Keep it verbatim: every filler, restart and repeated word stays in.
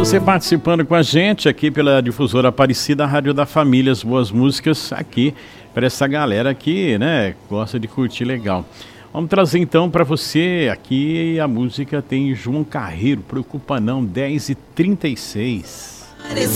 Você participando com a gente aqui pela difusora Aparecida, a Rádio da Família, as boas músicas aqui para essa galera que, né, gosta de curtir legal. Vamos trazer então para você aqui a música tem João Carreiro, Preocupa Não, dez e trinta e seis.